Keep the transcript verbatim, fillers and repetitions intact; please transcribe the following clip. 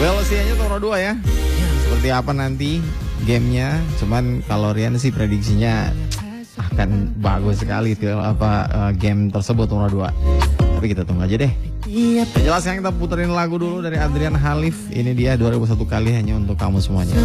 Well, sih aja Toro dua ya. Seperti apa nanti gamenya? Cuman kalau Rian sih prediksinya akan bagus sekali tuh apa uh, game tersebut Toro dua. Tapi kita tunggu aja deh. Yang jelas yang kita puterin lagu dulu dari Adrian Halif. Ini dia dua ribu satu kali hanya untuk kamu semuanya.